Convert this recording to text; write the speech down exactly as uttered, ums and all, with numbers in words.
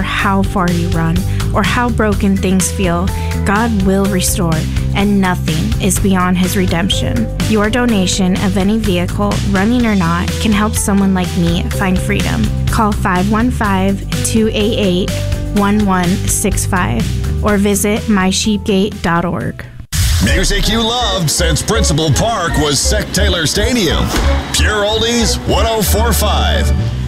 matter how far you run or how broken things feel, God will restore, and nothing is beyond His redemption. Your donation of any vehicle, running or not, can help someone like me find freedom. Call five one five, two eight eight, one one six five or visit my sheep gate dot org. Music you loved since Principal Park was Sec Taylor Stadium. Pure Oldies one oh four point five.